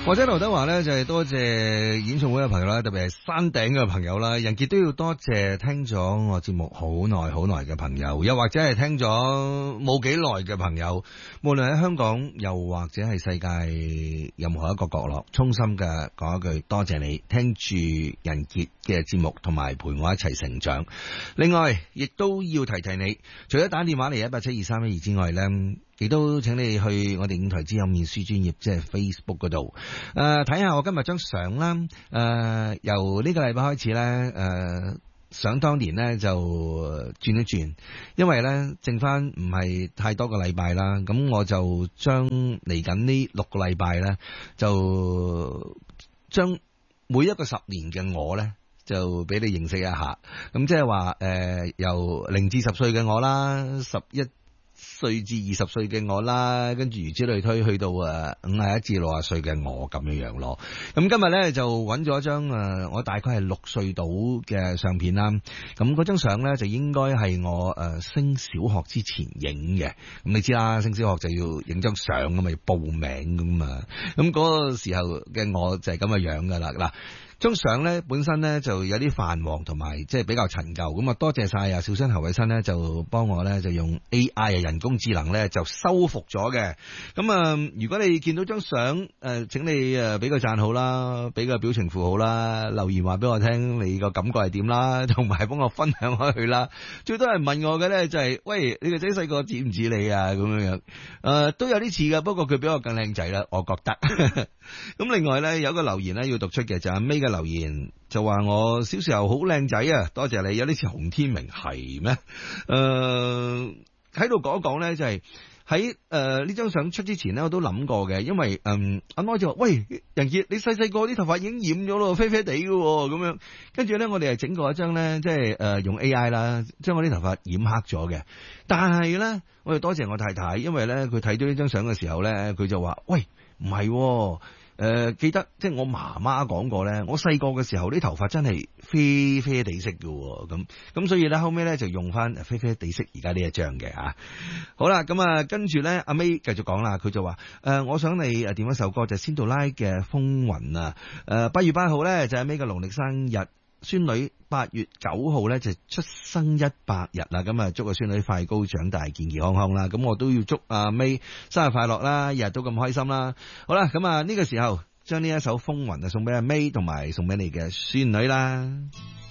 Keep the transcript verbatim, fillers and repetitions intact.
或者劉德華咧就係、是、多謝演唱會嘅朋友啦，特別係山頂嘅朋友啦，人傑都要多謝聽咗我節目好耐好耐嘅朋友，又或者係聽咗冇幾耐嘅朋友，無論喺香港又或者係世界任何一個角落，衷心嘅講一句多謝你聽住人傑嘅節目，同埋陪我一齊成長。另外亦都要提提你，除咗打電話嚟一八七二三一二之外呢，亦都請你去我哋五台之友面書專頁，即係 Facebook 嗰度，誒睇下我今日張相啦。誒、呃、由呢個禮拜開始咧，誒、呃、想當年咧就轉一轉，因為咧剩翻唔係太多個禮拜啦，咁我就將嚟緊呢六個禮拜咧，就將每一個十年嘅我咧，就俾你認識一下。咁即係話誒由零至十歲嘅我啦，十一歲至二十歲嘅我啦，跟住如此類推，去到誒五十一至六十歲嘅我咁樣樣咯。咁今日咧就揾咗一張誒，我大概係六歲到嘅相片啦。咁嗰張相咧就應該係我誒升小學之前影嘅。咁你知啦，升小學就要影張相咁咪要報名咁嘛。咁嗰個時候嘅我就係咁嘅樣噶啦。嗱，張相咧本身咧就有啲泛黃同埋即係比較陳舊，咁啊多謝晒啊小新侯偉新咧就幫我咧就用 A I 啊人工智能咧就修復咗嘅。咁啊如果你見到張相誒，請你誒俾個讚好啦，俾個表情符號啦，留言話俾我聽你個感覺係點啦，同埋幫我分享開去啦。最多人問我嘅咧就係、是、喂，你個仔細個似唔似你啊咁樣樣，誒、呃、都有啲似噶，不過佢比我更靚仔啦，我覺得。咁另外咧有個留言咧要讀出嘅就係阿 May 嘅留言，就話我小時候好靚仔啊，多謝你。有啲似洪天明係咩？誒喺度講一講咧，就係喺誒呢張相出之前咧，我都諗過嘅，因為嗯阿媽就話喂，人傑你細細個啲頭髮已經染咗咯，啡啡地嘅咁樣，跟住咧我哋係整過一張咧，即係誒用 A I 啦，將我啲頭髮染黑咗嘅。但係咧我哋多謝我太太，因為咧佢睇到呢張相嘅時候咧，佢就話喂，唔係。誒、呃，記得即係我媽媽講過咧，我細個嘅時候啲頭髮真係啡啡地色嘅，咁咁所以咧後尾咧就用翻啡啡地色而家呢一張嘅吓。好啦，咁啊跟住咧阿 May 繼續講啦，佢就話誒、呃，我想你誒點一首歌就係仙杜拉嘅風雲啊。誒八月八號咧就係 May 嘅農曆生日。孫女八月九號咧就出生一百日啦，咁啊祝個孫女快高長大健健康康啦，咁我都要祝阿 May 生日快樂啦，日日都咁開心啦。好啦，咁啊呢個時候將呢一首風雲啊送俾阿 May 同埋送俾你嘅孫女啦。